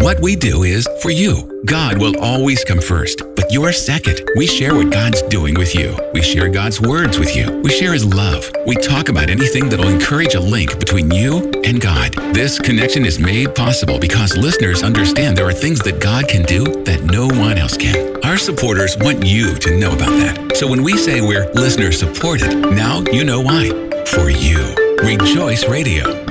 What we do is for you. God will always come first, but you're second. We share what God's doing with you. We share God's words with you. We share His love. We talk about anything that'll encourage a link between you and God. This connection is made possible because listeners understand there are things that God can do that no one else can. Our supporters want you to know about that. So when we say we're listener supported, now you know why. For you. Rejoice Radio.